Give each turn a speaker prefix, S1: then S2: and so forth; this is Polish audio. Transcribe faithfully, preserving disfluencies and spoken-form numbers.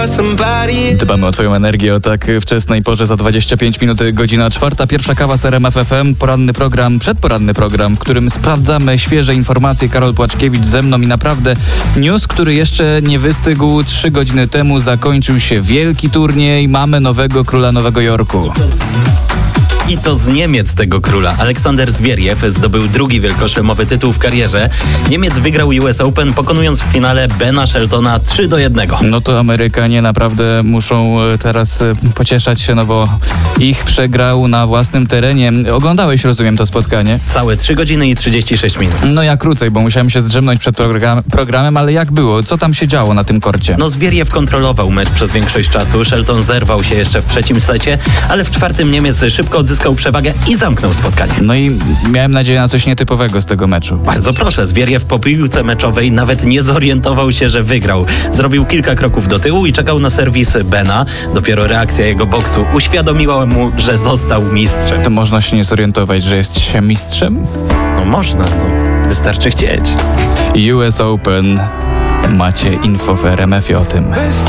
S1: Dbamy o twoją energię o tak wczesnej porze. Za dwadzieścia pięć minut, godzina czwarta. Pierwsza kawa z R M F F M. Poranny program, przedporanny program, w którym sprawdzamy świeże informacje. Karol Płaczkiewicz ze mną i naprawdę news, który jeszcze nie wystygł. Trzy godziny temu zakończył się wielki turniej. Mamy nowego króla Nowego Jorku.
S2: I to z Niemiec tego króla. Aleksander Zwieriew zdobył drugi wielkoszlemowy tytuł w karierze. Niemiec wygrał U S Open, pokonując w finale Bena Sheltona trzy do jednego.
S1: No to Amerykanie naprawdę muszą teraz pocieszać się, no bo ich przegrał na własnym terenie. Oglądałeś, rozumiem, to spotkanie?
S2: Całe trzy godziny i trzydzieści sześć minut.
S1: No ja krócej, bo musiałem się zdrzemnąć przed program- programem, ale jak było? Co tam się działo na tym korcie?
S2: No Zwieriew kontrolował mecz przez większość czasu. Shelton zerwał się jeszcze w trzecim secie, ale w czwartym Niemiec szybko odzyskał przewagę i zamknął spotkanie.
S1: No i miałem nadzieję na coś nietypowego z tego meczu.
S2: Bardzo proszę, Zwieriew po piłce meczowej nawet nie zorientował się, że wygrał. Zrobił kilka kroków do tyłu i czekał na serwis Bena. Dopiero reakcja jego boksu uświadomiła mu, że został mistrzem.
S1: To można się nie zorientować, że jest się mistrzem?
S2: No można, no. Wystarczy chcieć.
S1: U S Open. Macie info w R M F-ie o tym.